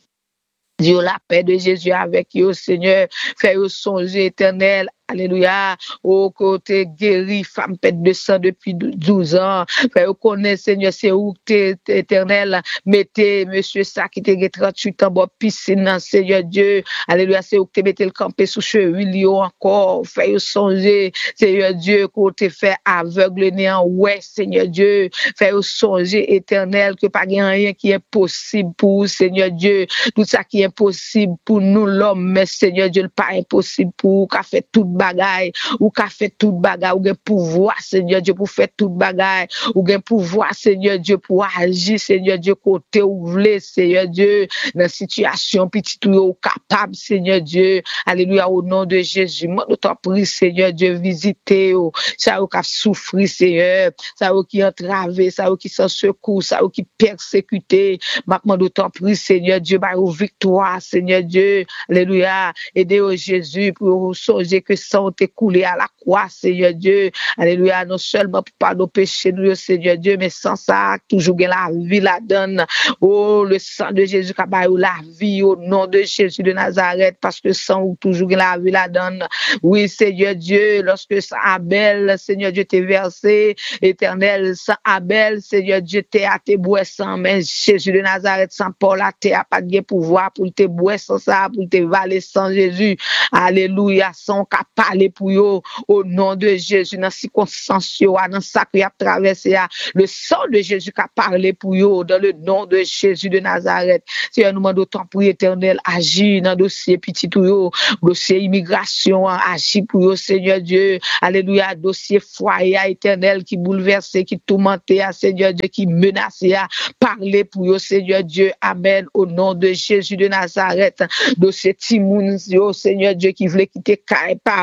Dieu, la paix de Jésus avec vous, Seigneur, fais-vous songer éternel. Alléluia, au côté guéri, femme pète de sang depuis douze ans. Fait connaître, Seigneur, c'est où t'es éternel. Mettez, monsieur, ça qui t'es trente-huit ans, bon, piscine, Seigneur Dieu. Alléluia, c'est où t'es mettez le campé sous cheville, encore. Fait songer, Seigneur Dieu, côté fait aveugle, néant, ouais, Seigneur Dieu. Fait songer éternel, que pas rien qui est possible pour Seigneur Dieu. Tout ça qui est impossible pour nous, l'homme, mais Seigneur Dieu, pas impossible pour qu'a fait tout bagaille ou qu'a fait tout bagaille ou gain pouvoir Seigneur Dieu pour faire tout bagaille ou gain pouvoir Seigneur Dieu pour agir Seigneur Dieu côté ou vle Seigneur Dieu dans situation petit ou capable Seigneur Dieu alléluia au nom de Jésus moi nous t'en prie Seigneur Dieu visiter ça ou qui souffrir Seigneur ça ou qui entravé ça ou qui sans secours ça ou qui persécuté maintenant nous t'en prie Seigneur Dieu par victoire Seigneur Dieu alléluia aider au Jésus pour songer que sang t'est coulé à la croix, Seigneur Dieu. Alléluia, non seulement pour pas nos péchés, nous, Seigneur Dieu, mais sans ça, toujours la vie la donne. Oh, le sang de Jésus qui a la vie au nom de Jésus de Nazareth, parce que sang ou toujours la vie la donne. Oui, Seigneur Dieu, lorsque sang Abel, Seigneur Dieu, t'es versé, éternel, sang Abel, Seigneur Dieu, t'es à tes bois sans, mais Jésus de Nazareth, sans Paul, t'es à pas de pouvoir pour tes bois sans ça, pour tes valer sans Jésus. Alléluia, sans qu'à parler pour eux au nom de Jésus dans circonstances dans ça qui a traversé le sang de Jésus qui a parlé pour eux dans le nom de Jésus de Nazareth. Seigneur nous demandons temps pour éternel agir dans dossier petit tout dossier immigration agir pour eux Seigneur Dieu. Alléluia, dossier foyer éternel qui bouleversé qui tourmenté à Seigneur Dieu qui menacé à parler pour eux Seigneur Dieu. Amen au nom de Jésus de Nazareth. Dossier Timoun Seigneur Dieu qui voulait quitter Kaïpa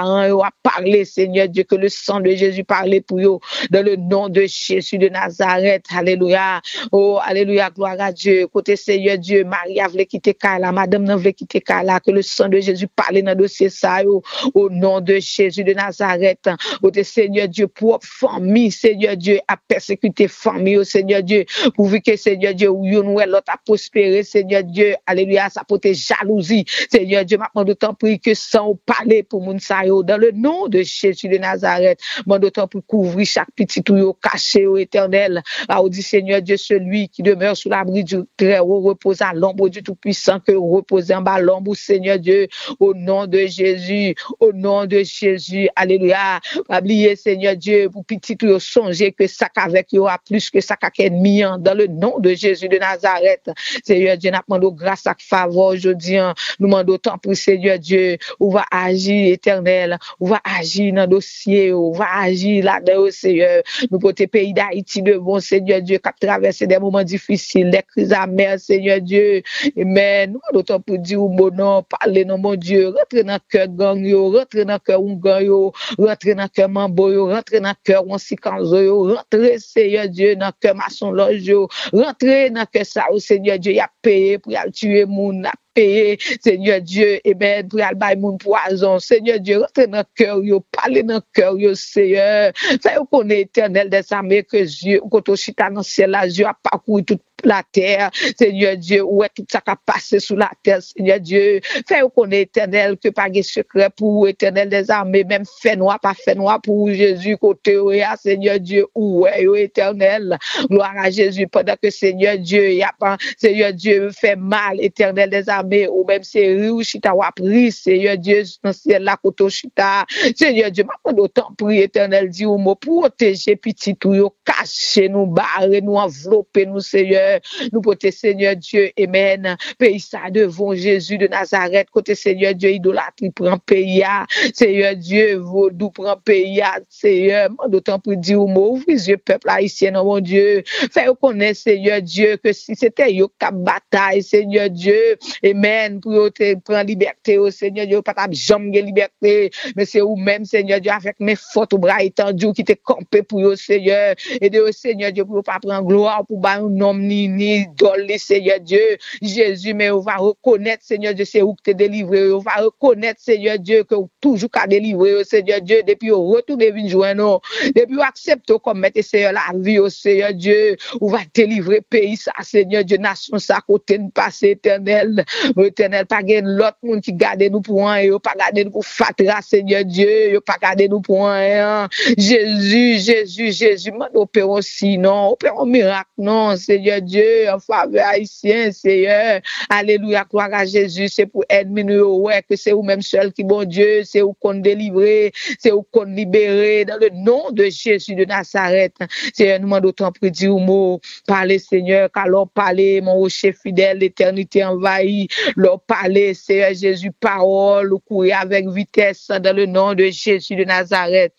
parents yo a parlé, Seigneur Dieu, que le sang de Jésus parlait pour eux, dans le nom de Jésus de Nazareth. Alléluia. Oh, alléluia, gloire à Dieu. Côté Seigneur Dieu, Marie a voulu quitter Kala, madame n'a voulu quitter Kala, que le sang de Jésus parlait dans le dossier ça, yo, au nom de Jésus de Nazareth. Côté Seigneur Dieu, pour famille, Seigneur Dieu, a persécuté famille, oh Seigneur Dieu, pourvu que Seigneur Dieu, ou yon ou l'autre a prospéré, Seigneur Dieu, alléluia, ça peut être jalousie. Seigneur Dieu, maintenant d'autant prie que sans parler pour moun sa yo, dans le nom de Jésus de Nazareth, maintenant d'autant pour couvrir chaque petit ou yo caché au éternel. Là, on dit Seigneur Dieu, celui qui demeure sous l'abri du Très-Haut repose à l'ombre du Tout-Puissant, que repose en bas l'ombre, Seigneur Dieu, au nom de Jésus, au nom de Jésus, alléluia. Pas oublier, Seigneur Dieu, pour petit ou yo songer que ça qu'avec yo a plus que ça qu'avec ennemi, dans le nom de Jésus de Nazareth. Seigneur Dieu, nous demandons grâce à faveur aujourd'hui, nous demandons tant pour Seigneur Dieu, on va agir éternel, on va agir dans le dossier, on va agir là-dedans, Seigneur. Nous pour tes pays d'Haïti devant, Seigneur Dieu, qui a traversé des moments difficiles, des crises amères, Seigneur Dieu. Amen. Nous demandons tant pour dire, mon nom, parler, non, mon Dieu, rentrer dans le cœur gang, yo, rentrer dans le cœur ungan, yo, rentrer dans le cœur mambo, yo, rentrer dans le cœur wansikanzo, yo, rentrer, Seigneur Dieu, dans le cœur maçon loge, yo, rentrer dans le cœur ça, oh, Seigneur Dieu, il a payé pour y aller tuer moun, payer, Seigneur Dieu, et ben pour aller bailler mon poison, Seigneur Dieu, rentre dans le cœur, yo, parler dans le cœur, yo, Seigneur, fait qu'on est éternel des armées, que Dieu, quand on chita dans le ciel, là, Dieu a parcouru toute la terre, Seigneur Dieu, où est tout ça qui a passé sous la terre, Seigneur Dieu, fait qu'on est éternel, que pas de secret pour éternel des armées, même fait noir, pas fait noir pour Jésus, côté, Seigneur Dieu, où est éternel, gloire à Jésus, pendant que Seigneur Dieu, il y a pas, Seigneur Dieu, fait mal, éternel des armées, ou même c'est riou, chita, ou appris, Seigneur Dieu, dans le ciel, là, côté, chita, Seigneur Dieu, m'a pas d'autant pris, éternel, dit, ou mot, protéger, petit, tout, yo, cacher, nous, barrer, nous, envelopper, nous, Seigneur, nous porter Seigneur Dieu, amen. Pays ça devant Jésus de Nazareth, côté Seigneur Dieu, idolâtrie prend pays, Seigneur Dieu, vaudou prend pays, Seigneur, d'autant pour dire au mot, ouvre les yeux, peuple haïtien, mon Dieu, fait reconnaître Seigneur Dieu, que si c'était yo cap bataille, Seigneur Dieu, amen, pour te prendre liberté, au Seigneur Dieu, pas ta jambe liberté, mais c'est ou même Seigneur Dieu, avec mes fautes, bras étendus, qui te campé pour yo, Seigneur, et de Seigneur Dieu, pour pas prendre gloire, pour pas un nom ni ni idole, Seigneur Dieu, Jésus, mais on va reconnaître, Seigneur Dieu, c'est où que t'es délivré, on va reconnaître, Seigneur Dieu, que toujours qu'à délivrer, Seigneur Dieu, depuis on retourne vin joindre, depuis on accepte comme mettre Seigneur la vie, au Seigneur Dieu, on va délivrer pays, ça, Seigneur Dieu, nation, ça, côté de passé éternel, éternel, pas gain l'autre monde qui garde nous pour un, yo, pas garder nous pour fatra, Seigneur Dieu, yo, pas garder nous pour un, Jésus, Jésus, Jésus, m'en opérons si, non, opérons miracle, non, Seigneur Dieu, en faveur haïtien, Seigneur. Alléluia, gloire à Jésus. C'est pour aider nous, ouais, que c'est vous même seul qui, bon Dieu, c'est vous qu'on délivrer, c'est vous qu'on libérer dans le nom de Jésus de Nazareth. Seigneur, nous demandons autant pour dire au mot, parlez, Seigneur, car l'on parler, mon rocher fidèle, l'éternité envahie, l'on parler, Seigneur Jésus, parole, courir avec vitesse dans le nom de Jésus de Nazareth.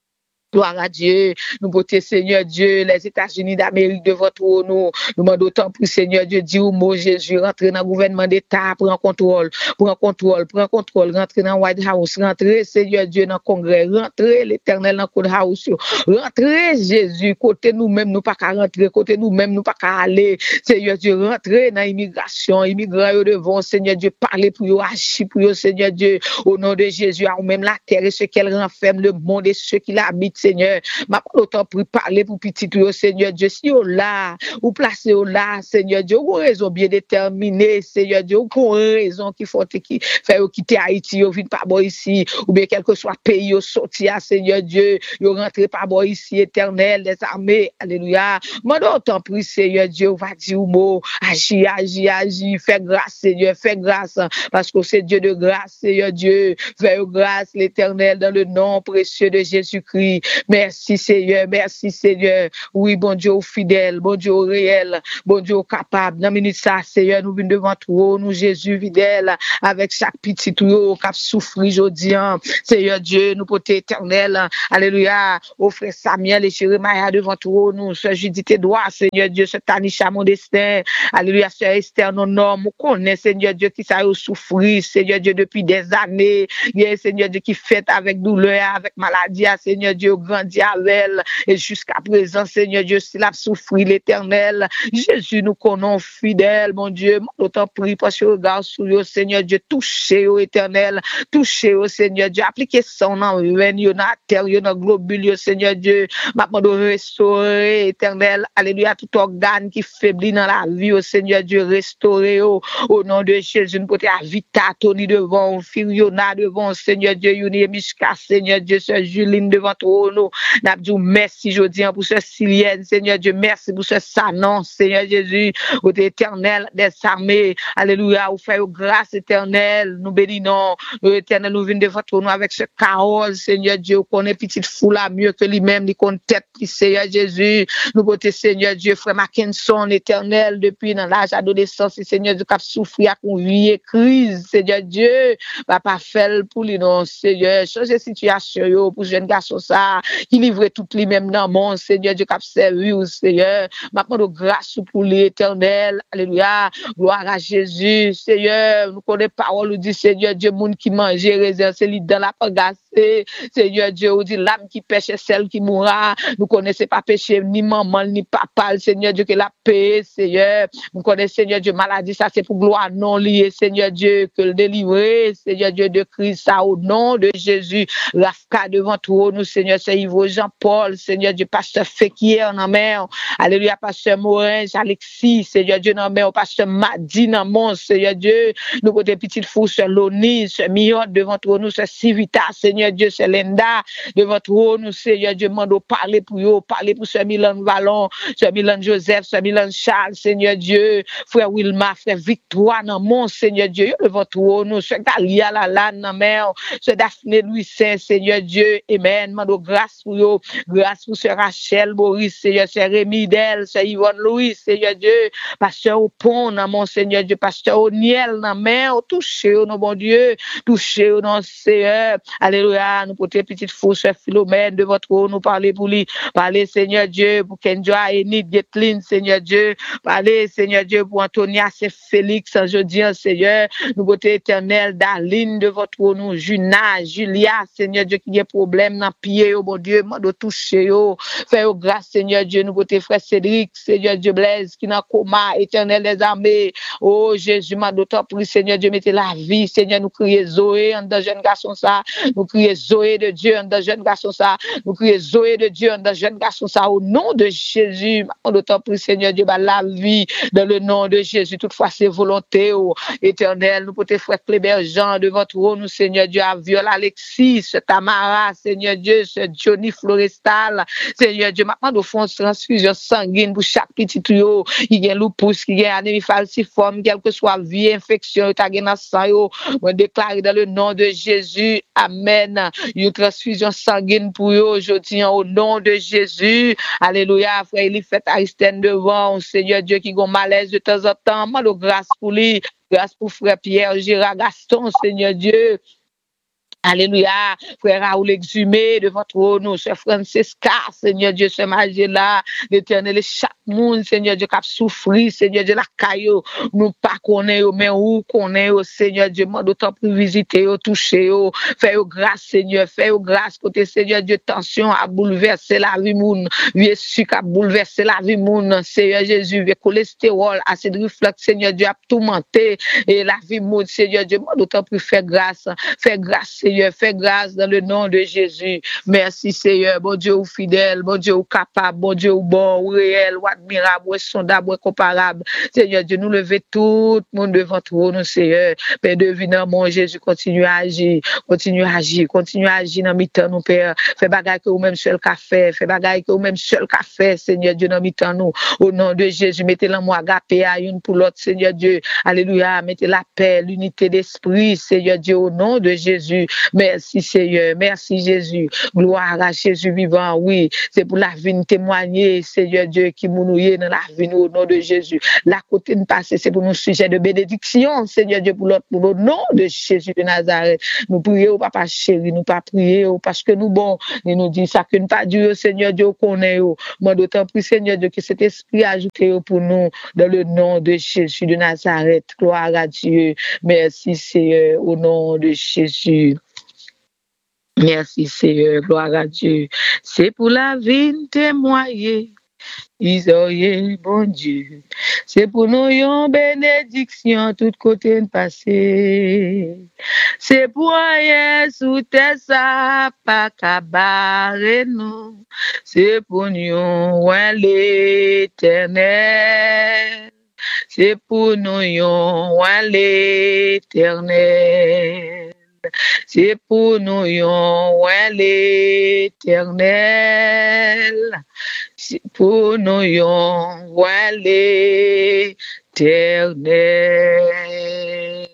Gloire à Dieu, nous portons Seigneur Dieu, les États-Unis d'Amérique de votre nous, nous demandons autant pour Seigneur Dieu, dit au mot Jésus, rentrer dans le gouvernement d'État, prendre contrôle, prendre contrôle, prendre contrôle, rentrer dans le White House, rentrer Seigneur Dieu dans le Congrès, rentrer l'Éternel dans le House, rentrer Jésus, côté nous-mêmes, nous pas qu'à rentrer, côté nous-mêmes, nous pas qu'à aller, Seigneur Dieu, rentrer dans l'immigration, immigrants devant, Seigneur Dieu, parler pour eux, agir pour eux, Seigneur Dieu, au nom de Jésus, à même la terre et ce qu'elle renferme, le monde et ceux qui l'habitent, Seigneur, m'a pas autant pour parler pour petit tout, Seigneur Dieu, si on là, ou placé au là, Seigneur Dieu, ou raison bien déterminée, Seigneur Dieu, ou raison qui faut qui fait quitter Haïti, ou vient pas bon ici, ou bien quel que soit pays, ou sorti à Seigneur Dieu, ou rentrer pas bon ici, éternel, des armées, alléluia, m'a autant pour Seigneur Dieu, va dire au mot, agis, agis, agis, fais grâce, Seigneur, fais grâce, parce que c'est Dieu de grâce, Seigneur Dieu, fais grâce, l'éternel, dans le nom précieux de Jésus-Christ. Merci Seigneur, merci Seigneur. Oui, bon Dieu fidèle, bon Dieu réel, bon Dieu capable. Dans minute ça, Seigneur, nous venons devant toi, nous Jésus fidèle, avec chaque petit tuyau qui a souffert aujourd'hui. Seigneur Dieu, nous pour éternel. Alléluia. Au frère Samuel et Jérémie devant toi, nous, Sœur Judith Edouard, Seigneur Dieu, ce Tanisha Modestin. Alléluia, Sœur Esther, non, non, nous connaissons, Seigneur Dieu, qui ça a souffert, Seigneur Dieu, depuis des années. Yeah, Seigneur Dieu, qui fait avec douleur, avec maladie, Seigneur Dieu, grandit avec elle. Et jusqu'à présent, Seigneur Dieu, s'il a souffert l'éternel, Jésus, nous connaissons fidèle, mon Dieu. Moi, t'en prie, parce que regarde sur eux, Seigneur Dieu, touchez au éternel, touchez au Seigneur Dieu, appliquez son en veine, yon a terre, yon a globule, Seigneur Dieu, maintenant de restaurer, éternel, alléluia, tout organe qui faiblit dans la vie, au Seigneur Dieu, restaurer, au, au nom de Jésus, nous potons Vita, Tony devant, Firiona devant, Seigneur Dieu, Yoni Mishka, Seigneur Dieu, Sœur Juline devant toi, nous, n'abdou, merci, je dis, pour ce Silienne, Seigneur Dieu, merci pour ce Sanon, Seigneur Jésus, au éternel des armées, alléluia, vous faites grâce éternelle, nous bénissons, nous éternel, nous venons devant toi, nous avec ce chaos, Seigneur Dieu, qu'on est petite foule à mieux que lui-même, ni qu'on tête, Seigneur Jésus, nous côté Seigneur Dieu, frère Mackinson, éternel, depuis dans l'âge adolescence, Seigneur Dieu, qui a souffert à qu'on vie crise, Seigneur Dieu, va pas faire pour lui, non, Seigneur, changer situation, pour jeune garçon, ça, qui livre tout lui-même dans mon Seigneur Dieu, qui a servi, Seigneur, maintenant, de grâce pour lui, éternel, alléluia, gloire à Jésus, Seigneur, nous connaissons parole, nous dit, Seigneur Dieu, monde qui mange, réserve, c'est lui dans la pagasse, Seigneur Dieu, nous dit, l'âme qui pêche, celle qui mourra, nous connaissons pas péché, ni maman, ni papa, Seigneur Dieu, qui l'a payé, Seigneur, nous connaissons, Seigneur Dieu, maladie, ça c'est pour gloire non liée, Seigneur Dieu, que le délivrer, Seigneur Dieu, de Christ, ça au nom de Jésus, Rafka devant toi, nous, Seigneur, c'est Yves Jean-Paul, Seigneur Dieu, pasteur Féquier en mer, alléluia, pasteur Morin, Alexis, Seigneur Dieu, en mer, pasteur Madi, en mon, Seigneur Dieu, nous côté petite fou, c'est Loni, c'est Mion, devant toi, nous, c'est Civita, Seigneur Dieu, c'est Linda, devant toi, nous, Seigneur Dieu, mando parler pour eux, parler pour ce Milan Vallon, ce Milan Joseph, ce Milan Charles, Seigneur Dieu, frère Wilma, frère Victoire, non, mon Seigneur Dieu, devant toi, nous, ce Galia, la lane, non, mère, ce Daphné Louis Saint, Seigneur Dieu, amen, mando grâce pour eux, grâce pour ce Rachel, Maurice, Seigneur, ce Rémi Del, ce Yvonne Louis, Seigneur Dieu, pasteur au pont, non, mon Seigneur Dieu, pasteur au Niel, non, mère, touchez, non, bon Dieu, touchez, non, Seigneur, alléluia, nous portons petite fausse Philomène de votre haut, nous parler pour lui, parler, Seigneur Dieu, pour Kenjoa, Enid, Getlin, Seigneur Dieu, parler, Seigneur Dieu, pour Antonia, c'est Félix, je dis, Seigneur, nous portons éternel, Darline de votre haut, nous, Juna, Julia, Seigneur Dieu, qui a problème dans pied, oh bon Dieu, de toucher, oh, faire grâce, Seigneur Dieu, nous portons frère Cédric, Seigneur Dieu, Blaise, qui n'a coma, éternel des armées, oh Jésus, m'a d'autant pris, Seigneur Dieu, mettez la vie, Seigneur, nous crions Zoé, en dans jeune garçon ça, nous crions Zoé de Dieu, en dans jeune garçon ça, nous crions Zoé de Dieu, en dans jeune garçon ça, au nom de Jésus, en d'autant pris, Seigneur Dieu, bah, la vie, dans le nom de Jésus, toutefois, c'est volonté, oh, éternel, nous portons frère Clébert Jean, devant toi, nous, Seigneur Dieu, à Viol Alexis, ce Tamara, Seigneur Dieu, ce Johnny Florestal, Seigneur Dieu, maintenant, nous faisons transfusion sanguine pour chaque petit tuyau, il y a lupus, il y a anémie falciforme, quelle que soit vie, infection, il y a sang, on déclare dans le nom de Jésus, amen, une transfusion sanguine pour eux aujourd'hui, au nom de Jésus, alléluia, frère, il fait Aristène devant, Seigneur Dieu, qui a malaise de temps en temps, moi, grâce pour lui, grâce pour frère Pierre, Gérard Gaston, Seigneur Dieu, alléluia, frère Raoul exhumé de votre nom, ce Francesca, Seigneur Dieu, ce Magella, l'éternel, chaque monde, Seigneur Dieu, qui a souffert, Seigneur Dieu, la caillou, nous pas connaître, mais où connaître, Seigneur Dieu, moi d'autant plus visiter, toucher, faire grâce, Seigneur, faire grâce, côté Seigneur Dieu, tension à bouleverser la vie, moun, vieux sucre à bouleverser la vie, moun, Seigneur Jésus, vieux cholestérol, acide reflux, Seigneur Dieu, à tourmenter, et la vie, moun, Seigneur Dieu, moi d'autant plus faire grâce, faire grâce, Seigneur, fais grâce dans le nom de Jésus. Merci Seigneur, bon Dieu ou fidèle, bon Dieu ou capable, bon Dieu ou bon, ou réel, ou admirable, ou sondable, ou comparable. Seigneur Dieu, nous levons tout le monde devant toi, nous Seigneur. Père devinant, mon Jésus, continue à agir, continue à agir, continue à agir dans mi-temps, nous Père. Fais bagaille que ou même seul qu'a fait, fais bagaille que ou même seul qu'a fait, Seigneur Dieu, dans mi-temps, nous. Au nom de Jésus, mettez l'amour agapé à une pour l'autre, Seigneur Dieu. Alléluia, mettez la paix, l'unité d'esprit, Seigneur Dieu, au nom de Jésus. Merci Seigneur, merci Jésus. Gloire à Jésus vivant, oui. C'est pour la vie de témoigner, Seigneur Dieu, qui mounouye dans la vie au nom de Jésus. La côté de passer, c'est pour nos sujets de bénédiction, Seigneur Dieu, pour l'autre, pour le nom de Jésus de Nazareth. Nous prions, papa chéri, nous pas prier, parce que nous, bon, nous nous dit ça que nous pas Dieu, Seigneur Dieu, qu'on est, moi d'autant plus, Seigneur Dieu, que cet esprit ajouté pour nous, dans le nom de Jésus de Nazareth. Gloire à Dieu. Merci, Seigneur, au nom de Jésus. Merci, Seigneur, gloire à Dieu. C'est pour la vie témoigner. Isoye, bon Dieu. C'est pour nous une bénédiction, tout côté de passé. C'est pour rien sous terre, ça pas cabaret nous. C'est pour nous l'éternel. C'est pour nous l'éternel. C'est pour nous l'éternel. C'est pour nous l'éternel.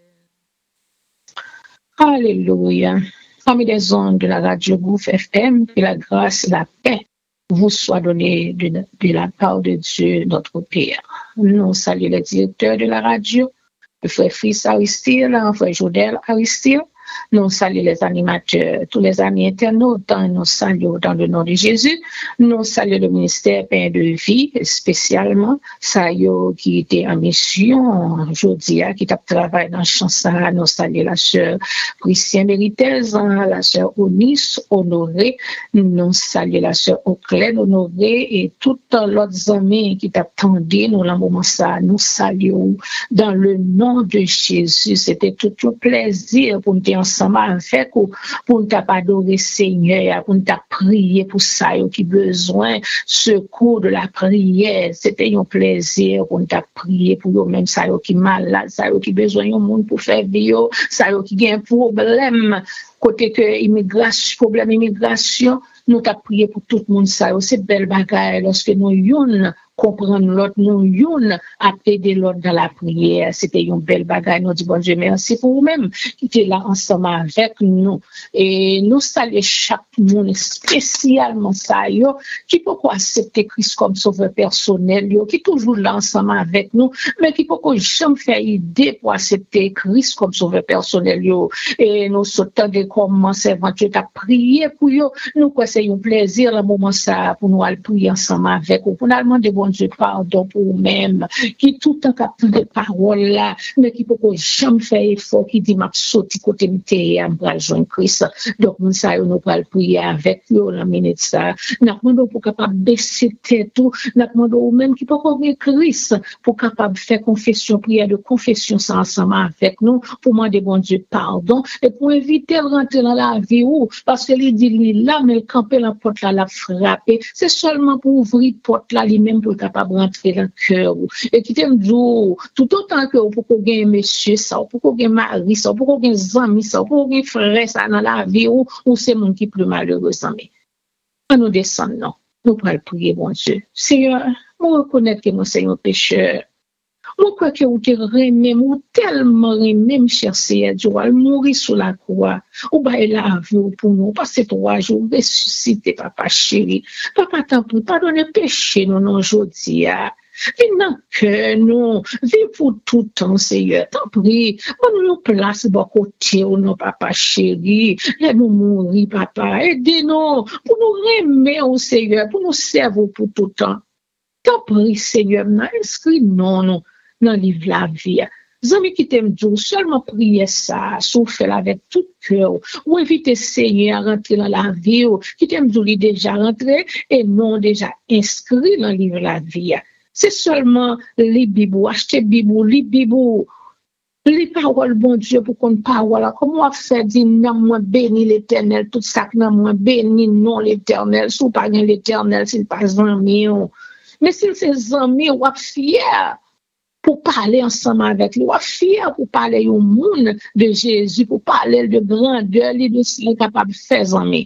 Alléluia. Amis des ondes de la radio Gouffre F M, que la grâce et la paix vous soient données de, de la part de Dieu, notre Père. Nous saluons le directeur de la radio, le frère Fils Aristide, le frère Jodel Aristide. Nous saluons les animateurs, tous les amis internautes, nous saluons dans le nom de Jésus. Nous saluons le ministère Pain de Vie, spécialement, ça qui était en mission, aujourd'hui, qui a travaillé dans le champ. Nous saluons la sœur Christiane Méritez, la sœur Onis Honoré, nous saluons la sœur Auclaire Honoré et toutes l'autres amis qui t'attendaient, nous, dans moment ça, nous saluons dans le nom de Jésus. C'était tout un plaisir pour nous ensemble avec ou pour nous adorer Seigneur, pour nous prier pour ça qui besoin secours de la prière. C'était un plaisir pour nous prier pour eux même ça qui malade, ça qui besoin un monde pour faire vivre, ça qui a un problème côté que immigration, problème immigration, nous t'a prié pour tout le monde ça. C'est belle bagaille lorsque nous yon comprendre l'autre, nous yon à aider l'autre dans la prière. C'était une belle bagaille. Nous dit bon Dieu merci pour vous-même qui était là ensemble avec nous. Et nous saluons chaque monde, spécialement ça yo, qui peut accepter Christ comme sauveur personnel yo, qui toujours là ensemble avec nous, mais qui peut jamais faire idée pour accepter Christ comme sauveur personnel yo. Et nous sautons de commencer Dieu à prier pour yo. Nous quoi c'est un plaisir le moment ça pour nous aller prier ensemble avec vous, pour nous demander bon Dieu pardon pour nous-mêmes qui tout le temps capte des paroles là, mais qui peut jamais faire effort, qui dit m'a sauté côté m'té à me joindre Christ. Donc nous ça nous pour prier avec eux la minute ça. Nous demandons pour capable baisser tête tout, nous demandons même qui peut connaître Christ pour capable faire confession, prière de confession ça ensemble avec nous pour demander bon Dieu pardon et pour éviter de rentrer dans la vie où parce que il dit lui là mais camper la porte là la frapper, c'est seulement pour ouvrir porte là lui-même pour capable rentrer dans le cœur et qui t'aime dire tout autant que pour qu'on gagne monsieur ça pour qu'on gagne mari ça pour qu'on gagne amis ça pour qu'on gagne frère ça dans la vie où ou c'est monde qui plus malheureux ça mais nous descendons nous pour prier bon Dieu Seigneur nous reconnaître que nous sommes pécheurs. Moi, crois que vous te remet, vous tellement remet, cher Seigneur, Dieu, va mourir sur la croix. Ou bah, la vie pour nous, passer trois jours, ressusciter, papa chéri. Papa, t'en prie, pardonne le péché, nous, non, aujourd'hui, ah. Viens dans le cœur, nous. Viens pour tout le temps, Seigneur. T'en prie. On nous place de côté, non, papa chéri. Laisse-nous mourir, papa. Aidez-nous pour nous remettre au Seigneur, pour nous servir pour tout le temps. T'en prie, Seigneur, inscris non, non. Dans le livre la vie. Zami qui t'aime Dieu, seulement prier ça, souffle avec tout cœur, ou inviter Seigneur à rentrer dans la vie, qui t'aime Dieu, il déjà rentré, et non déjà inscrit dans le livre la vie. C'est seulement les Bibles, acheter Bible, les Bibles, les paroles, bon Dieu, pour qu'on parole. Comment faire dire, non, moi béni l'éternel, tout ça, non, moi béni, non l'éternel, sous pas l'éternel, c'est pas amis, mais si c'est amis, ou fier. Pour parler ensemble avec lui, fier pour parler au monde de Jésus, pour parler de grandeur, de ce qu'il est capable de faire, amis.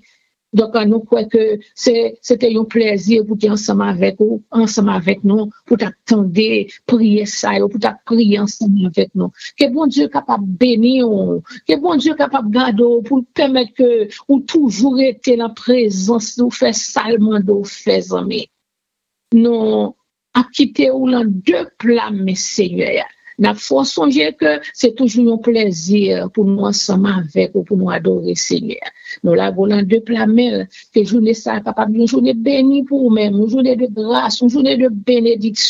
Donc, nous croyons que c'était un plaisir pour être ensemble avec vous, ensemble avec nous, pour t'attendre, prier ça, pour prier ensemble avec nous. Que bon Dieu capable de bénir, que bon Dieu capable de garder, pour permettre que vous toujours été dans la présence, nous faire salement, nous faire amis. Nous, à quitter ou dans deux plats, mes seigneurs. N'a faut songer que c'est toujours un plaisir pour nous ensemble avec ou pour nous adorer Seigneur. Nous l'avons dans deux plats que journée ça capable une journée bénie pour nous-mêmes, une journée de grâce, une journée de bénédiction.